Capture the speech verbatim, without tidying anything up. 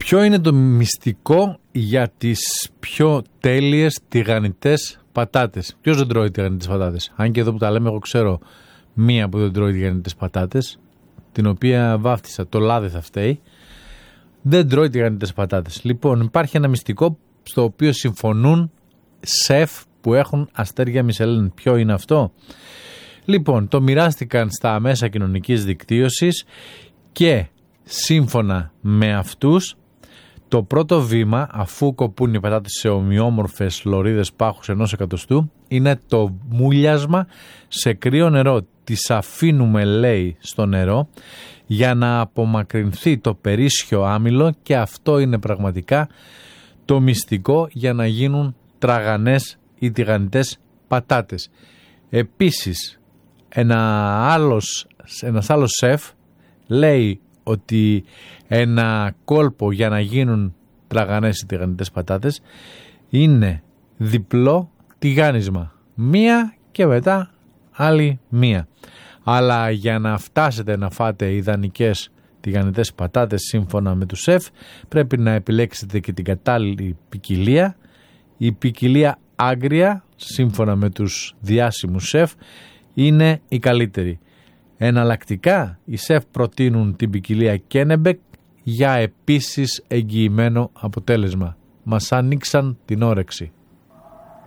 Ποιο είναι το μυστικό για τις πιο τέλειες τηγανιτές πατάτες? Ποιος δεν τρώει τηγανιτές πατάτες? Αν και εδώ που τα λέμε, εγώ ξέρω μία που δεν τρώει τηγανιτές πατάτες, την οποία βάφτισα, το λάδι θα φταίει. Δεν τρώει τηγανιτές πατάτες. Λοιπόν, υπάρχει ένα μυστικό στο οποίο συμφωνούν σεφ που έχουν αστέρια Μισελέν. Ποιο είναι αυτό? Λοιπόν, το μοιράστηκαν στα μέσα κοινωνικής δικτύωσης και σύμφωνα με αυτούς, το πρώτο βήμα, αφού κοπούν οι πατάτες σε ομοιόμορφες λωρίδες πάχους ενός εκατοστού, είναι το μουλιάσμα σε κρύο νερό. Τις αφήνουμε, λέει, στο νερό για να απομακρυνθεί το περίσσιο άμυλο, και αυτό είναι πραγματικά το μυστικό για να γίνουν τραγανές ή τηγανιτές πατάτες. Επίσης, ένα άλλος, ένας άλλος σεφ λέει ότι ένα κόλπο για να γίνουν τραγανές ή τηγανιτές πατάτες είναι διπλό τηγάνισμα. Μία και μετά άλλη μία. Αλλά για να φτάσετε να φάτε ιδανικές τηγανιτές πατάτες σύμφωνα με τους σεφ, πρέπει να επιλέξετε και την κατάλληλη ποικιλία. Η ποικιλία άγρια, σύμφωνα με τους διάσημους σεφ, είναι η καλύτερη. Εναλλακτικά, οι σεφ προτείνουν την ποικιλία Κένεμπεκ για επίσης εγγυημένο αποτέλεσμα. Μας άνοιξαν την όρεξη.